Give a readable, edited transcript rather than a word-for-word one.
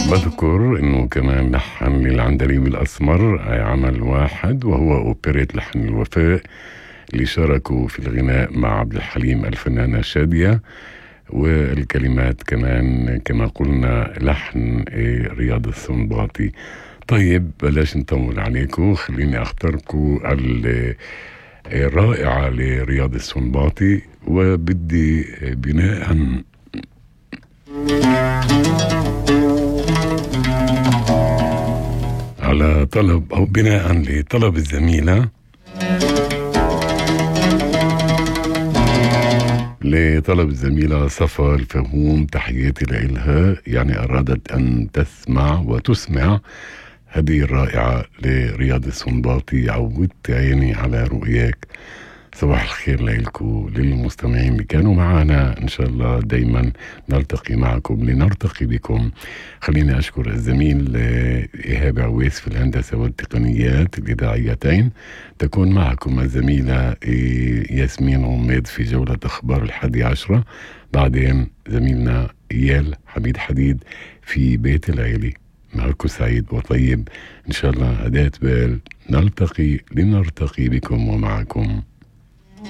بذكر انه كمان لحن للعندليب الاسمر عمل واحد وهو اوبريت لحن الوفاء اللي شاركوا في الغناء مع عبد الحليم الفنانة شادية، والكلمات كمان كما قلنا لحن رياض السنباطي. طيب بلاش نطول عليكم، خليني اختاركم الرائعة لرياض السنباطي، وبدي بناء على طلب أو بناء لطلب الزميلة صفا الفهوم، تحياتي لإلها، يعني أرادت أن تسمع وتسمع هذه الرائعة لرياض السنباطي، عودت عيني على رؤياك. صباح الخير لكم للمستمعين اللي كانوا معنا، إن شاء الله دايما نلتقي معكم لنرتقي بكم. خليني أشكر الزميل إيهاب عويس في الهندسة والتقنيات الإذاعيتين. تكون معكم الزميلة ياسمين عماد في جولة أخبار 11، بعدين زميلنا إيال حميد حديد في بيت العيلي. نهاركم سعيد وطيب إن شاء الله. أداة بال، نلتقي لنرتقي بكم ومعكم.